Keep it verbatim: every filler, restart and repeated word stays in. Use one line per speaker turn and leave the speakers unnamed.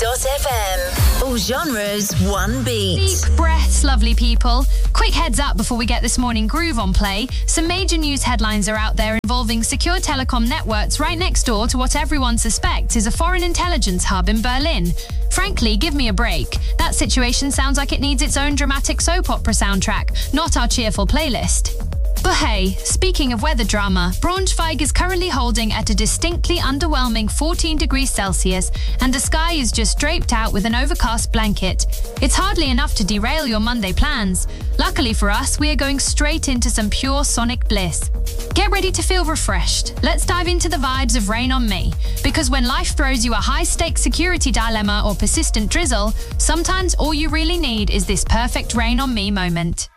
dot f m. All genres, one beat.
Deep breaths, lovely people. Quick heads up before we get this morning groove on play. Some major news headlines are out there involving secure telecom networks right next door to what everyone suspects is a foreign intelligence hub in Berlin. Frankly, give me a break. That situation sounds like it needs its own dramatic soap opera soundtrack, not our cheerful playlist. But hey, speaking of weather drama, Braunschweig is currently holding at a distinctly underwhelming fourteen degrees Celsius, and the sky is just draped out with an overcast blanket. It's hardly enough to derail your Monday plans. Luckily for us, we are going straight into some pure sonic bliss. Get ready to feel refreshed. Let's dive into the vibes of Rain on Me, because when life throws you a high-stakes security dilemma or persistent drizzle, sometimes all you really need is this perfect Rain on Me moment.